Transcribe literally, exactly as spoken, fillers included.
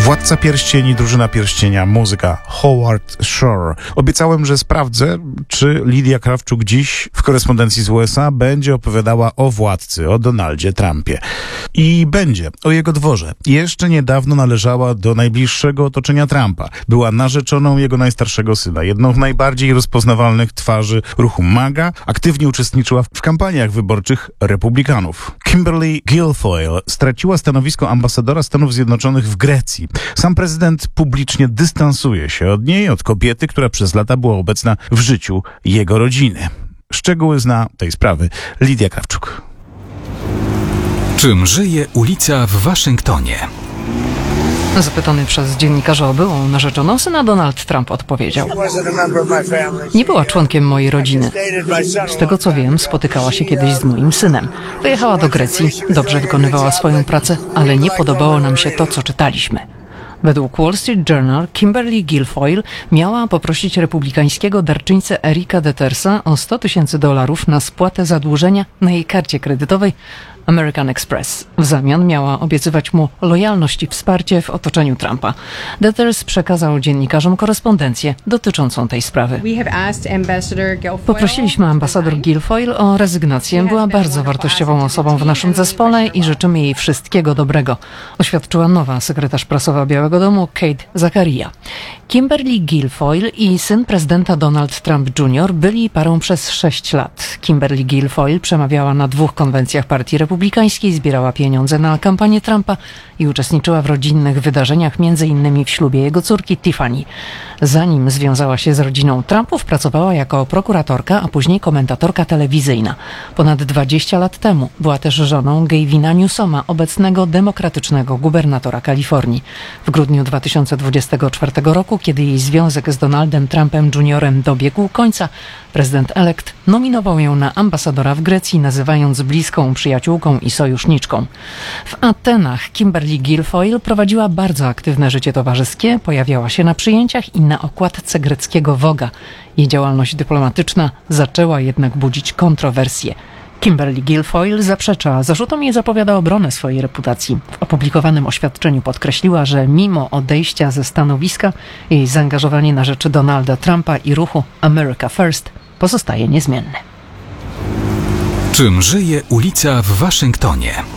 Władca Pierścieni, Drużyna Pierścienia, muzyka Howard Shore. Obiecałem, że sprawdzę, czy Lidia Krawczuk dziś w korespondencji z U S A będzie opowiadała o władcy, o Donaldzie Trumpie. I będzie, o jego dworze. Jeszcze niedawno należała do najbliższego otoczenia Trumpa. Była narzeczoną jego najstarszego syna, jedną z najbardziej rozpoznawalnych twarzy ruchu MAGA. Aktywnie uczestniczyła w kampaniach wyborczych republikanów. Kimberly Guilfoyle straciła stanowisko ambasadora Stanów Zjednoczonych w Grecji. Sam prezydent publicznie dystansuje się od niej, od kobiety, która przez lata była obecna w życiu jego rodziny. Szczegóły zna tej sprawy Lidia Krawczuk. Czym żyje ulica w Waszyngtonie? Zapytany przez dziennikarza o byłą narzeczoną syna, Donald Trump odpowiedział: nie była członkiem mojej rodziny. Z tego co wiem, spotykała się kiedyś z moim synem. Wyjechała do Grecji, dobrze wykonywała swoją pracę, ale nie podobało nam się to, co czytaliśmy. Według Wall Street Journal Kimberly Guilfoyle miała poprosić republikańskiego darczyńcę Erika Dettersa o sto tysięcy dolarów na spłatę zadłużenia na jej karcie kredytowej American Express. W zamian miała obiecywać mu lojalność i wsparcie w otoczeniu Trumpa. Detters przekazał dziennikarzom korespondencję dotyczącą tej sprawy. Poprosiliśmy ambasador Guilfoyle o rezygnację. Była bardzo wartościową osobą w naszym zespole i życzymy jej wszystkiego dobrego, oświadczyła nowa sekretarz prasowa Białego Domu Kate Zakaria. Kimberly Guilfoyle i syn prezydenta Donald Trump junior byli parą przez sześć lat. Kimberly Guilfoyle przemawiała na dwóch konwencjach partii republikańskiej, zbierała pieniądze na kampanię Trumpa i uczestniczyła w rodzinnych wydarzeniach, między innymi w ślubie jego córki Tiffany. Zanim związała się z rodziną Trumpów, pracowała jako prokuratorka, a później komentatorka telewizyjna. Ponad dwadzieścia lat temu była też żoną Gavina Newsoma, obecnego demokratycznego gubernatora Kalifornii. W grudniu dwa tysiące dwudziestego czwartego roku, kiedy jej związek z Donaldem Trumpem juniorem dobiegł końca, prezydent-elekt nominował ją na ambasadora w Grecji, nazywając bliską przyjaciółką i sojuszniczką. W Atenach Kimberly Guilfoyle prowadziła bardzo aktywne życie towarzyskie, pojawiała się na przyjęciach i na okładce greckiego Vogue'a. Jej działalność dyplomatyczna zaczęła jednak budzić kontrowersje. Kimberly Guilfoyle zaprzecza zarzutom i zapowiada obronę swojej reputacji. W opublikowanym oświadczeniu podkreśliła, że mimo odejścia ze stanowiska, jej zaangażowanie na rzecz Donalda Trumpa i ruchu America First pozostaje niezmienne. Czym żyje ulica w Waszyngtonie?